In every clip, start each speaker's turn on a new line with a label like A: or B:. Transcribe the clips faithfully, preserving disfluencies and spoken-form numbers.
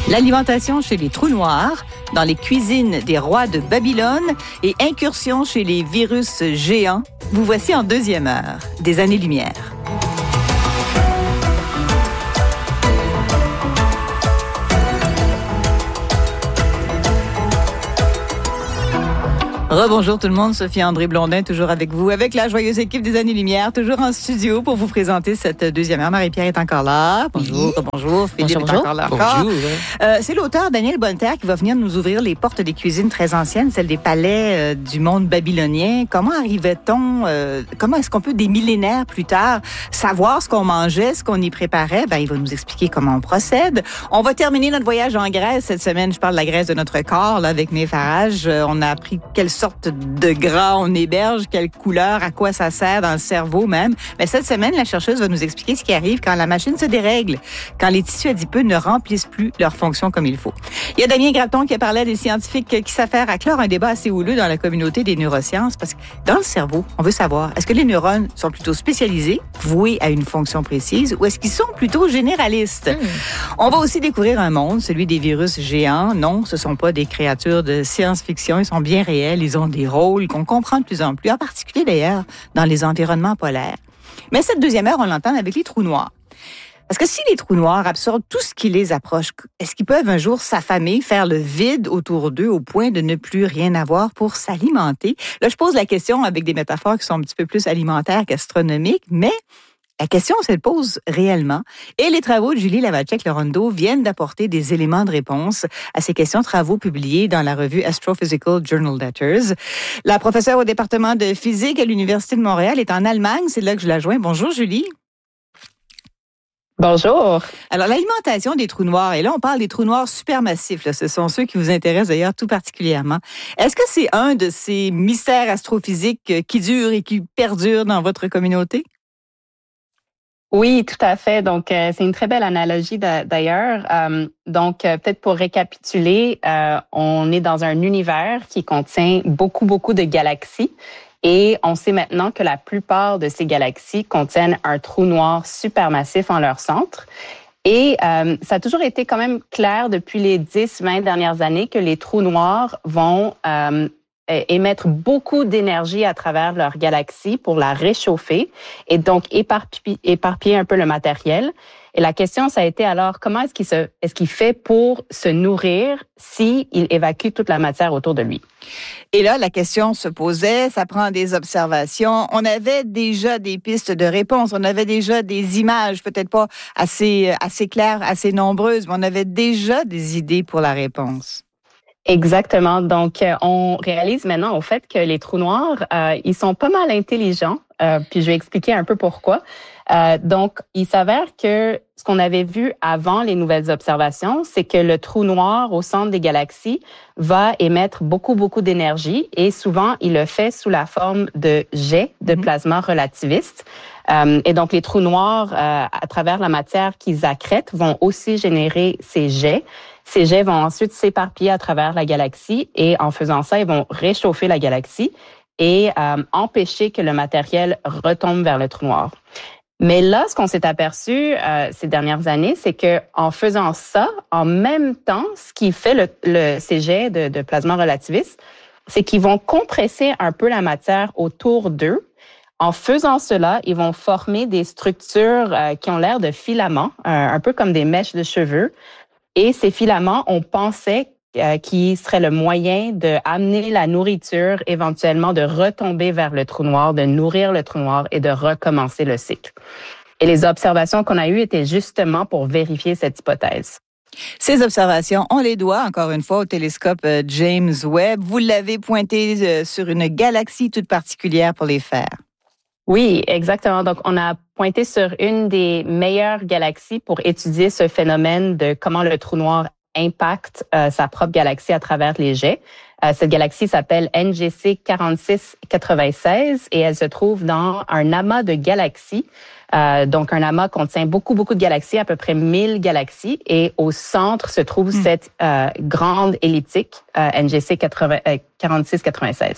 A: L'alimentation chez les trous noirs, dans les cuisines des rois de Babylone et incursion chez les virus géants. Vous voici en deuxième heure des années-lumière. Rebonjour tout le monde, Sophie André Blondin, toujours avec vous, avec la joyeuse équipe des Années-Lumière, toujours en studio pour vous présenter cette deuxième heure. Marie-Pierre est encore là. Bonjour, oui. bonjour. Philippe bonjour, est encore là. Encore.
B: Bonjour.
A: Euh, c'est l'auteur Daniel Bonneterre qui va venir nous ouvrir les portes des cuisines très anciennes, celles des palais euh, du monde babylonien. Comment arrivait-on, euh, comment est-ce qu'on peut, des millénaires plus tard, savoir ce qu'on mangeait, ce qu'on y préparait? Ben, il va nous expliquer comment on procède. On va terminer notre voyage en Grèce cette semaine. Je parle de la Grèce de notre corps, là, avec mes Farage. Euh, on a appris quelle sorte de gras on héberge, quelle couleur, à quoi ça sert dans le cerveau même. Mais cette semaine, la chercheuse va nous expliquer ce qui arrive quand la machine se dérègle, quand les tissus adipeux ne remplissent plus leur fonction comme il faut. Il y a Damien Graton qui a parlé à des scientifiques qui s'affairent à clore un débat assez houleux dans la communauté des neurosciences parce que dans le cerveau, on veut savoir, est-ce que les neurones sont plutôt spécialisés, voués à une fonction précise, ou est-ce qu'ils sont plutôt généralistes? Mmh. On va aussi découvrir un monde, celui des virus géants. Non, ce sont pas des créatures de science-fiction, ils sont bien réels, ils ont des rôles qu'on comprend de plus en plus, en particulier d'ailleurs dans les environnements polaires. Mais cette deuxième heure, on l'entend avec les trous noirs. Parce que si les trous noirs absorbent tout ce qui les approche, est-ce qu'ils peuvent un jour s'affamer, faire le vide autour d'eux au point de ne plus rien avoir pour s'alimenter? Là, je pose la question avec des métaphores qui sont un petit peu plus alimentaires qu'astronomiques, mais la question se pose réellement. Et les travaux de Julie Lavacek-Lorondo viennent d'apporter des éléments de réponse à ces questions, travaux publiés dans la revue Astrophysical Journal Letters. La professeure au département de physique à l'Université de Montréal est en Allemagne. C'est là que je la joins. Bonjour, Julie.
C: Bonjour.
A: Alors, l'alimentation des trous noirs, et là, on parle des trous noirs supermassifs. Là, ce sont ceux qui vous intéressent d'ailleurs tout particulièrement. Est-ce que c'est un de ces mystères astrophysiques qui durent et qui perdurent dans votre communauté?
C: Oui, tout à fait. Donc, euh, c'est une très belle analogie d'ailleurs. Euh, donc, euh, peut-être pour récapituler, euh, on est dans un univers qui contient beaucoup, beaucoup de galaxies. Et on sait maintenant que la plupart de ces galaxies contiennent un trou noir supermassif en leur centre. Et euh, ça a toujours été quand même clair depuis les dix vingt dernières années que les trous noirs vont euh, émettre beaucoup d'énergie à travers leur galaxie pour la réchauffer et donc éparpiller, éparpiller un peu le matériel. Et la question, ça a été alors, comment est-ce qu'il se, est-ce qu'il fait pour se nourrir s'il évacue toute la matière autour de lui?
A: Et là, la question se posait, ça prend des observations. On avait déjà des pistes de réponse, on avait déjà des images, peut-être pas assez, assez claires, assez nombreuses, mais on avait déjà des idées pour la réponse.
C: Exactement. Donc, on réalise maintenant au fait que les trous noirs, euh, ils sont pas mal intelligents. Euh, puis je vais expliquer un peu pourquoi. Euh, donc, il s'avère que ce qu'on avait vu avant les nouvelles observations, c'est que le trou noir au centre des galaxies va émettre beaucoup, beaucoup d'énergie et souvent, il le fait sous la forme de jets de plasma relativistes. Euh, et donc, les trous noirs, euh, à travers la matière qu'ils accrètent, vont aussi générer ces jets. Ces jets vont ensuite s'éparpiller à travers la galaxie et en faisant ça, ils vont réchauffer la galaxie et euh, empêcher que le matériel retombe vers le trou noir. Mais là, ce qu'on s'est aperçu euh, ces dernières années, c'est que en faisant ça, en même temps, ce qui fait le, le, ces jets de, de plasma relativiste, c'est qu'ils vont compresser un peu la matière autour d'eux. En faisant cela, ils vont former des structures euh, qui ont l'air de filaments, euh, un peu comme des mèches de cheveux. Et ces filaments, on pensait euh, qu'ils seraient le moyen d'amener la nourriture, éventuellement de retomber vers le trou noir, de nourrir le trou noir et de recommencer le cycle. Et les observations qu'on a eues étaient justement pour vérifier cette hypothèse.
A: Ces observations, on les doit, encore une fois, au télescope James Webb. Vous l'avez pointé sur une galaxie toute particulière pour les faire.
C: Oui, exactement. Donc, on a pointé sur une des meilleures galaxies pour étudier ce phénomène de comment le trou noir impacte euh, sa propre galaxie à travers les jets. Euh, cette galaxie s'appelle N G C quarante-six quatre-vingt-seize et elle se trouve dans un amas de galaxies. Euh, donc, un amas contient beaucoup, beaucoup de galaxies, à peu près mille galaxies. Et au centre se trouve mmh. cette euh, grande elliptique, euh, N G C quarante-six quatre-vingt-seize.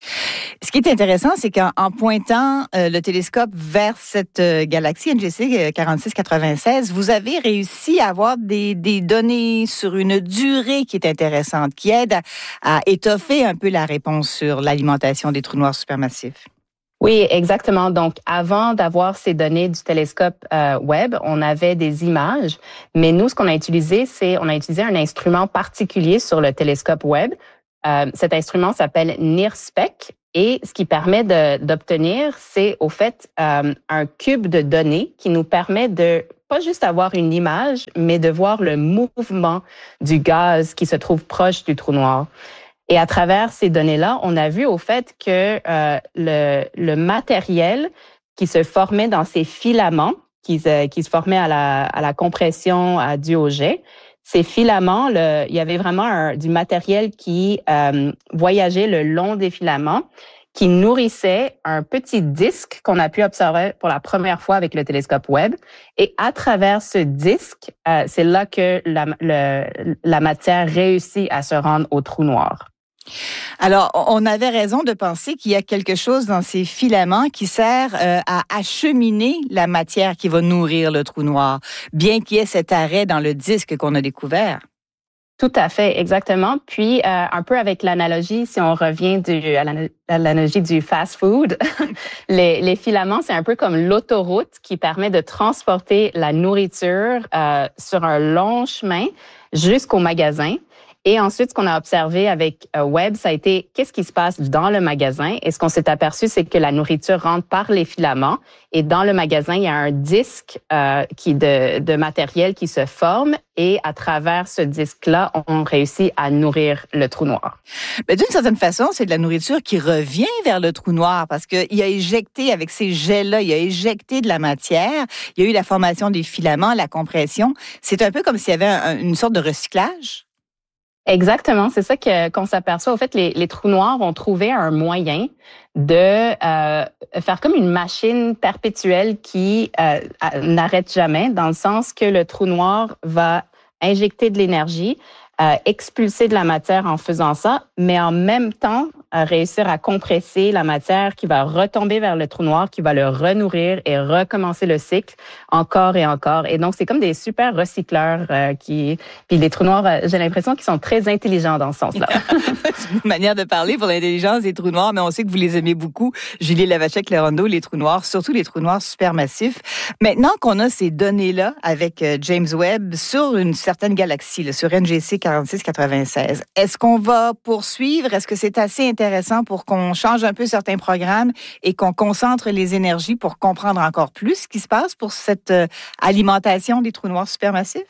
A: Ce qui est intéressant, c'est qu'en en pointant euh, le télescope vers cette euh, galaxie N G C quarante-six quatre-vingt-seize, vous avez réussi à avoir des, des données sur une durée qui est intéressante, qui aide à, à étoffer un peu la réponse sur l'alimentation des trous noirs supermassifs.
C: Oui, exactement. Donc, avant d'avoir ces données du télescope euh, Webb, on avait des images, mais nous, ce qu'on a utilisé, c'est on a utilisé un instrument particulier sur le télescope Webb. Euh, cet instrument s'appelle NIRSPEC et ce qui permet de, d'obtenir, c'est au fait euh, un cube de données qui nous permet de pas juste avoir une image, mais de voir le mouvement du gaz qui se trouve proche du trou noir. Et à travers ces données-là, on a vu au fait que euh, le, le matériel qui se formait dans ces filaments, qui se, qui se formaient à la, à la compression à, due au jet, ces filaments, le, il y avait vraiment un, du matériel qui euh, voyageait le long des filaments, qui nourrissait un petit disque qu'on a pu observer pour la première fois avec le télescope Webb. Et à travers ce disque, euh, c'est là que la, le, la matière réussit à se rendre au trou noir.
A: Alors, on avait raison de penser qu'il y a quelque chose dans ces filaments qui sert euh, à acheminer la matière qui va nourrir le trou noir, bien qu'il y ait cet arrêt dans le disque qu'on a découvert.
C: Tout à fait, exactement. Puis, euh, un peu avec l'analogie, si on revient du, à l'analogie du fast food, les, les filaments, c'est un peu comme l'autoroute qui permet de transporter la nourriture euh, sur un long chemin jusqu'au magasin. Et ensuite, ce qu'on a observé avec euh, Webb, ça a été qu'est-ce qui se passe dans le magasin. Et ce qu'on s'est aperçu, c'est que la nourriture rentre par les filaments. Et dans le magasin, il y a un disque euh, qui de, de matériel qui se forme. Et à travers ce disque-là, on réussit à nourrir le trou noir.
A: Mais d'une certaine façon, c'est de la nourriture qui revient vers le trou noir parce qu'il a éjecté, avec ces jets-là, il a éjecté de la matière. Il y a eu la formation des filaments, la compression. C'est un peu comme s'il y avait un, une sorte de recyclage.
C: Exactement, c'est ça que qu'on s'aperçoit. Au fait, les, les trous noirs ont trouvé un moyen de euh, faire comme une machine perpétuelle qui euh, n'arrête jamais, dans le sens que le trou noir va injecter de l'énergie, euh, expulser de la matière en faisant ça, mais en même temps euh, réussir à compresser la matière qui va retomber vers le trou noir, qui va le renourrir et recommencer le cycle encore et encore. Et donc, c'est comme des super recycleurs euh, qui... Puis les trous noirs, euh, j'ai l'impression qu'ils sont très intelligents dans ce sens-là.
A: C'est une manière de parler pour l'intelligence des trous noirs, mais on sait que vous les aimez beaucoup. Julie Lavachek-Larando, les trous noirs, surtout les trous noirs supermassifs. Maintenant qu'on a ces données-là avec euh, James Webb sur une certaine galaxie, là, sur N G C quarante-six quatre-vingt-seize, est-ce qu'on va poursuivre? Est-ce que c'est assez intéressant pour qu'on change un peu certains programmes et qu'on concentre les énergies pour comprendre encore plus ce qui se passe pour cette euh, alimentation des trous noirs supermassifs?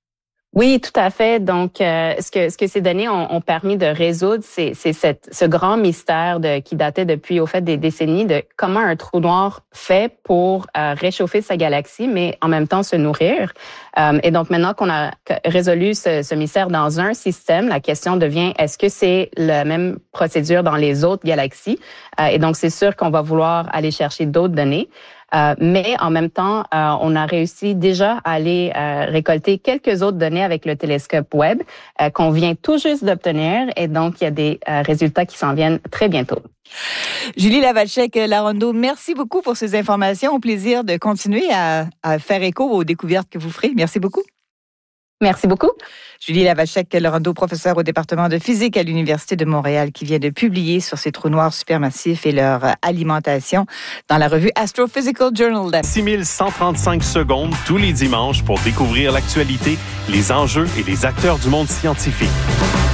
C: Oui, tout à fait. Donc, euh, ce que ce que ces données ont, ont permis de résoudre, c'est c'est cette, ce grand mystère de, qui datait depuis au fait des décennies de comment un trou noir fait pour euh, réchauffer sa galaxie, mais en même temps se nourrir. Euh, et donc, maintenant qu'on a résolu ce, ce mystère dans un système, la question devient est-ce que c'est la même procédure dans les autres galaxies? Euh, et donc, c'est sûr qu'on va vouloir aller chercher d'autres données. Euh, mais en même temps, euh, on a réussi déjà à aller euh, récolter quelques autres données avec le télescope Webb euh, qu'on vient tout juste d'obtenir. Et donc, il y a des euh, résultats qui s'en viennent très bientôt.
A: Julie Lavachek-Larando, merci beaucoup pour ces informations. Au plaisir de continuer à, à faire écho aux découvertes que vous ferez. Merci beaucoup.
C: Merci beaucoup.
A: Julie Lavachek-Larando, professeure au département de physique à l'Université de Montréal, qui vient de publier sur ces trous noirs supermassifs et leur alimentation dans la revue Astrophysical Journal.
B: six mille cent trente-cinq secondes tous les dimanches pour découvrir l'actualité, les enjeux et les acteurs du monde scientifique.